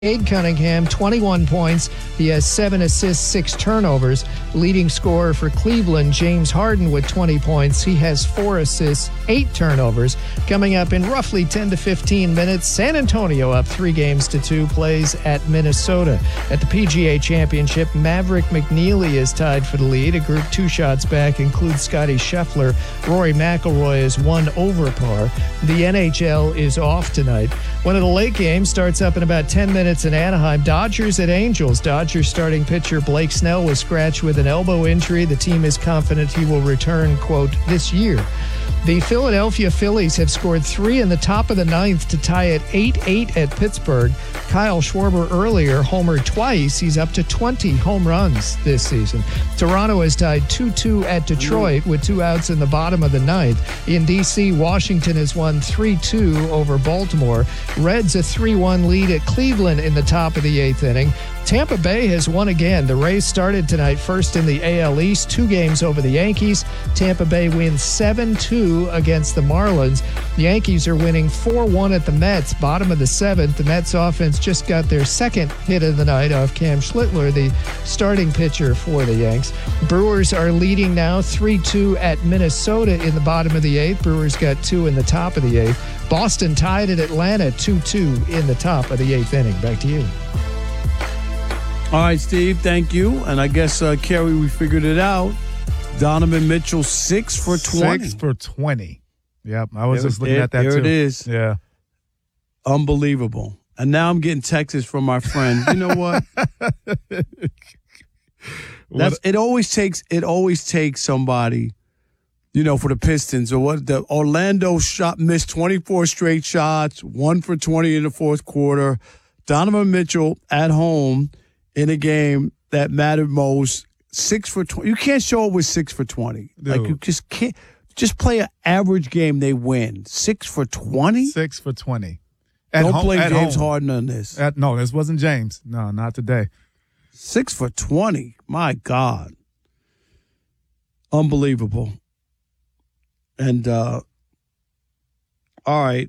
Cade Cunningham, 21 points. He has 7 assists, 6 turnovers. Leading scorer for Cleveland, James Harden, with 20 points. He has 4 assists, 8 turnovers. Coming up in roughly 10 to 15 minutes, San Antonio up 3-2, plays at Minnesota. At the PGA Championship, Maverick McNeely is tied for the lead. A group 2 shots back includes Scotty Scheffler. Rory McIlroy is 1 over par. The NHL is off tonight. One of the late games starts up in about 10 minutes in Anaheim. Dodgers at Angels. Dodgers starting pitcher Blake Snell was scratched with an elbow injury. The team is confident he will return, quote, this year. The Philadelphia Phillies have scored 3 in the top of the 9th to tie at 8-8 at Pittsburgh. Kyle Schwarber earlier homered twice. He's up to 20 home runs this season. Toronto has tied 2-2 at Detroit with 2 outs in the bottom of the 9th. In D.C., Washington has won 3-2 over Baltimore. Reds a 3-1 lead at Cleveland in the top of the 8th inning. Tampa Bay has won again. The Rays started tonight first in the AL East, 2 games over the Yankees. Tampa Bay wins 7-2 against the Marlins. The Yankees are winning 4-1 at the Mets, bottom of the 7th. The Mets offense just got their second hit of the night off Cam Schlittler, the starting pitcher for the Yanks. Brewers are leading now 3-2 at Minnesota in the bottom of the 8th. Brewers got 2 in the top of the 8th. Boston tied at Atlanta 2-2 in the top of the 8th inning. Back to you. All right, Steve, thank you. And I guess, Kerry, we figured it out. Donovan Mitchell, 6 for 20. 6 for 20. Yep, I was just looking at that, there too. There it is. Yeah. Unbelievable. And now I'm getting texts from my friend. You know what? It always takes somebody, you know, for the Pistons or what the Orlando missed 24 straight shots, 1 for 20 in the fourth quarter. Donovan Mitchell at home in a game that mattered most, 6 for 20. You can't show up with 6 for 20. Dude. Like, you just can't. Just play an average game, they win. 6 for 20? 6 for 20. Don't blame James Harden on this. No, this wasn't James. No, not today. 6 for 20. My God. Unbelievable. And, all right.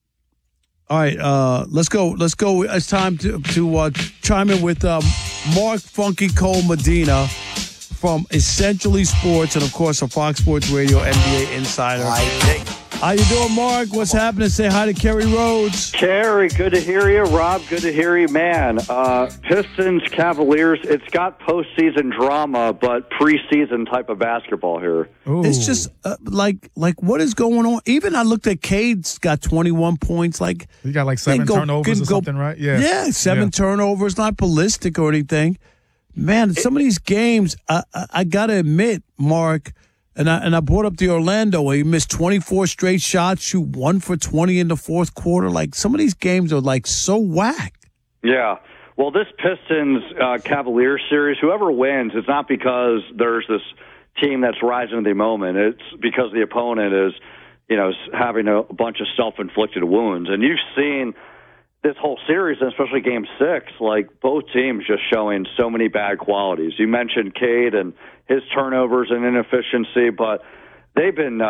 Let's go. It's time to chime in with Mark Funky Cole Medina from Essentially Sports and, of course, a Fox Sports Radio NBA insider. How you doing, Mark? What's happening? Say hi to Kerry Rhodes. Kerry, good to hear you. Rob, good to hear you. Man, Pistons, Cavaliers, it's got postseason drama, but preseason type of basketball here. Ooh. It's just like what is going on? Even I looked at Cade's got 21 points. Like he got like 7 turnovers or something, right? Yeah, 7 turnovers, not ballistic or anything. Man, some of these games, I got to admit, Mark, and I brought up the Orlando where he missed 24 straight shots, shoot 1 for 20 in the fourth quarter. Like, some of these games are, like, so whack. Yeah. Well, this Pistons Cavaliers series, whoever wins, it's not because there's this team that's rising to the moment. It's because the opponent is, having a bunch of self-inflicted wounds. And you've seen this whole series, and especially Game 6, like both teams just showing so many bad qualities. You mentioned Cade and his turnovers and inefficiency, but they've been,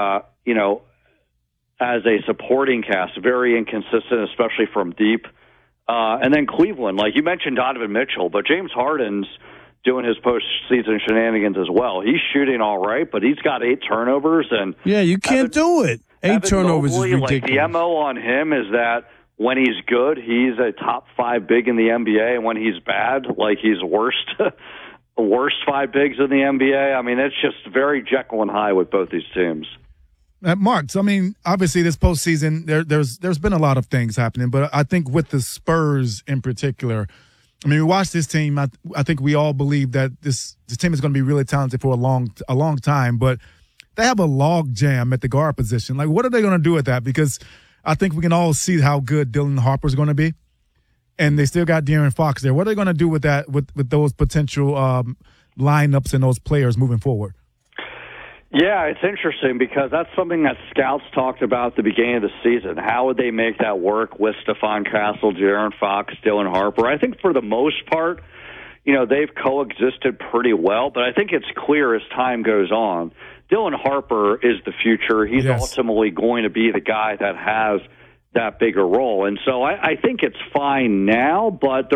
as a supporting cast, very inconsistent, especially from deep. And then Cleveland, like you mentioned Donovan Mitchell, but James Harden's doing his postseason shenanigans as well. He's shooting all right, but he's got 8 turnovers. And yeah, you can't do it. 8 turnovers is ridiculous. Like the MO on him is that when he's good, he's a top 5 big in the NBA, and when he's bad, like he's worst 5 bigs in the NBA. I mean, it's just very Jekyll and Hyde with both these teams. Mark, so I mean, obviously this postseason, there's been a lot of things happening, but I think with the Spurs in particular, I mean, we watched this team. I think we all believe that this team is going to be really talented for a long time, but they have a log jam at the guard position. Like, what are they going to do with that? Because I think we can all see how good Dylan Harper's going to be, and they still got De'Aaron Fox there. What are they going to do with that, with those potential lineups and those players moving forward? Yeah, it's interesting because that's something that scouts talked about at the beginning of the season. How would they make that work with Stephon Castle, De'Aaron Fox, Dylan Harper? I think for the most part, they've coexisted pretty well, but I think it's clear as time goes on, Dylan Harper is the future. He's ultimately going to be the guy that has that bigger role. And so I think it's fine now, but